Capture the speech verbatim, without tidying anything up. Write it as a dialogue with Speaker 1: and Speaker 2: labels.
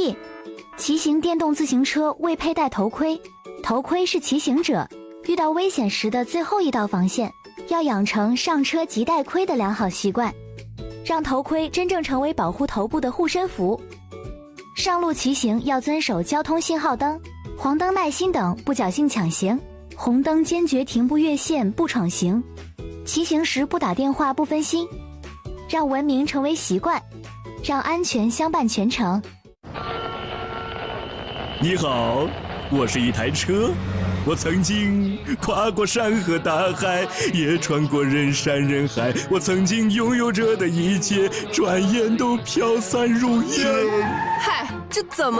Speaker 1: 一，骑行电动自行车未佩戴头盔，头盔是骑行者遇到危险时的最后一道防线，要养成上车即戴盔的良好习惯，让头盔真正成为保护头部的护身符。上路骑行要遵守交通信号灯，黄灯耐心等，不侥幸抢行，红灯坚决停不越线不闯行，骑行时不打电话不分心，让文明成为习惯，让安全相伴全程。
Speaker 2: 你好，我是一台车，我曾经跨过山河大海，也穿过人山人海，我曾经拥有着的一切，转眼都飘散如烟。
Speaker 3: 嗨，这怎么